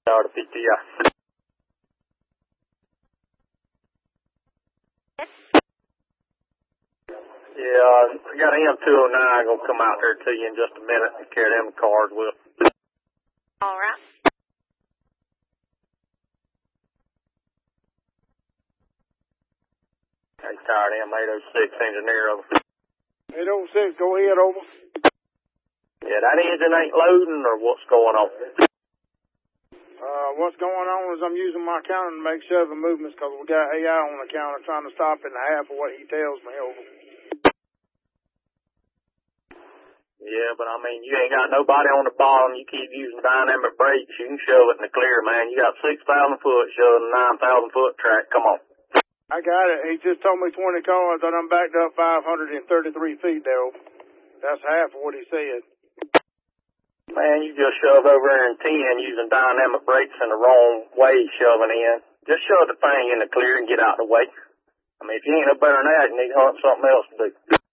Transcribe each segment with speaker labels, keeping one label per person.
Speaker 1: Out of PTI. Yeah, I got an M209 gonna come out there to you in just a minute and carry them cars with.
Speaker 2: All right.
Speaker 1: Hey, tired of him, 806 engineer over.
Speaker 3: 806, go ahead, over.
Speaker 1: Yeah, that engine ain't loading, or what's going on?
Speaker 3: What's going on is I'm using my counter to make shoving movements because we got AI on the counter trying to stop in half of what he tells me, over.
Speaker 1: Yeah, but I mean, you ain't got nobody on the bottom. You keep using dynamic brakes. You can shove it in the clear, man. You got 6,000 foot shoving a 9,000 foot track. Come on.
Speaker 3: I got it. He just told me 20 cars and I'm backed up 533 feet there, over. That's half of what he said.
Speaker 1: Man, you just shove over there in 10 using dynamic brakes in the wrong way shoving in. Just shove the thing in the clear and get out of the way. I mean, if you ain't no better than that, you need to hunt something else to do.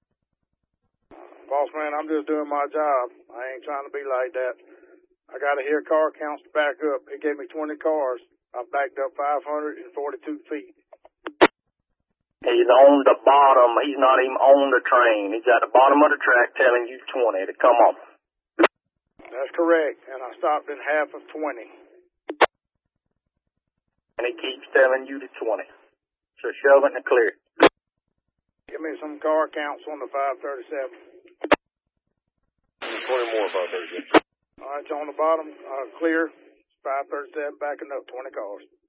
Speaker 3: Boss man, I'm just doing my job. I ain't trying to be like that. I got to hear car counts to back up. He gave me 20 cars. I backed up 542 feet.
Speaker 1: He's on the bottom. He's not even on the train. He's at the bottom of the track telling you 20 to come on.
Speaker 3: That's correct. And I stopped in half of 20.
Speaker 1: And he keeps telling you to 20. So shove it in the clear.
Speaker 3: Give me some car counts on the 537.
Speaker 1: 20 more 537.
Speaker 3: All right, it's on the bottom, clear, 537, backing up 20 cars.